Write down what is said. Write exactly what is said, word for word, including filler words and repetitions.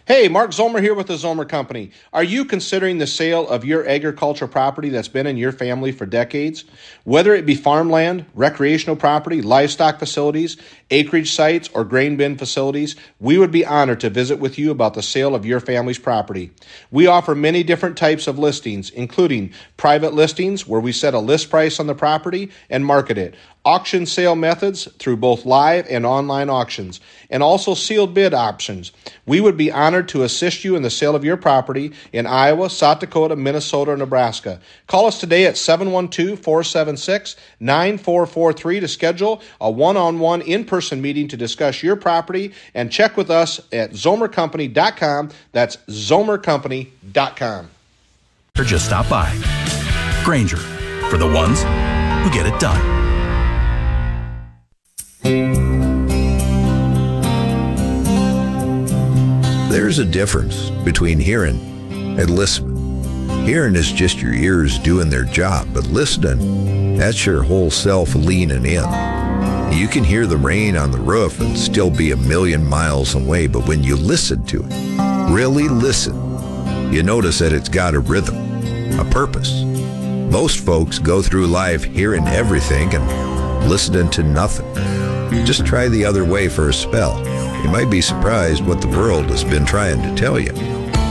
Hey, Mark Zomer here with the Zomer Company. Are you considering the sale of your agricultural property that's been in your family for decades? Whether it be farmland, recreational property, livestock facilities, acreage sites, or grain bin facilities, we would be honored to visit with you about the sale of your family's property. We offer many different types of listings, including private listings where we set a list price on the property and market it, auction sale methods through both live and online auctions, and also sealed bid options. We would be honored to assist you in the sale of your property in Iowa, South Dakota, Minnesota, or Nebraska. Call us today at seven one two, four seven six, nine four four three to schedule a one-on-one in-person meeting to discuss your property, and check with us at zomer company dot com. That's zomer company dot com. Or just stop by. Grainger, for the ones who get it done. There's a difference between hearing and listening. Hearing is just your ears doing their job, but listening, that's your whole self leaning in. You can hear the rain on the roof and still be a million miles away, but when you listen to it, really listen, you notice that it's got a rhythm, a purpose. Most folks go through life hearing everything and listening to nothing. Just try the other way for a spell. You might be surprised what the world has been trying to tell you.